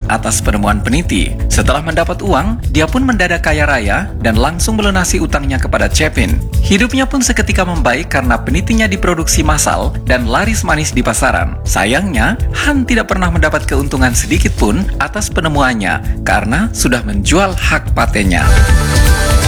atas penemuan peniti. Setelah mendapat uang, dia pun mendadak kaya raya dan langsung melunasi utangnya kepada Chapin. Hidupnya pun seketika membaik karena penitinya diproduksi massal dan laris manis di pasaran. Sayangnya, Han tidak pernah mendapat keuntungan sedikit pun atas penemuannya karena sudah menjual hak patennya.